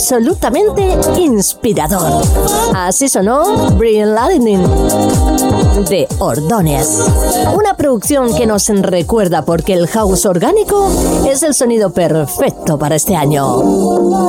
absolutamente inspirador. Así sonó Brilliant Lightning de Ordóñez. Una producción que nos recuerda porque el house orgánico es el sonido perfecto para este año.